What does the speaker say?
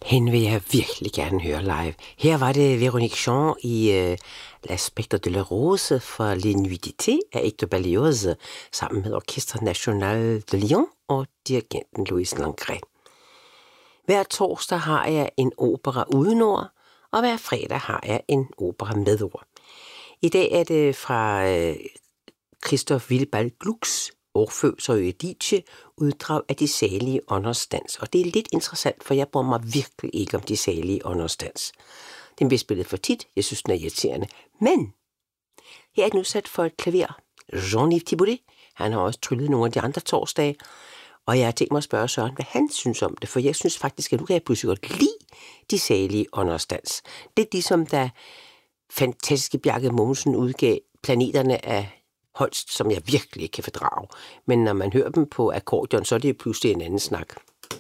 Hende vil jeg virkelig gerne høre live. Her var det Véronique Jean i La Spectre de la Rose fra Les Nuits d'été af Hector Berlioz, sammen med Orchestre National de Lyon og dirigenten Louis Langret. Hver torsdag har jeg en opera uden ord, og hver fredag har jeg en opera med ord. I dag er det fra Christoph Willibald Glucks Orfeus og Eurydice, uddrag af De salige ånders dans. Og det er lidt interessant, for jeg bruger mig virkelig ikke om De salige ånders dans. Den bliver spillet for tit, jeg synes den er irriterende. Men her er den udsat for et klaver. Jean-Yves Thibaudet, han har også tryllet nogle af de andre torsdage, og jeg har tænkt mig at spørge Søren, hvad han synes om det, for jeg synes faktisk, at nu kan jeg pludselig godt lide De salige ånders dans. Det er ligesom, da fantastiske Bjarke Mogensen udgav Planeterne af Holst, som jeg virkelig ikke kan fordrage. Men når man hører dem på akkordeon, så er det jo pludselig en anden snak.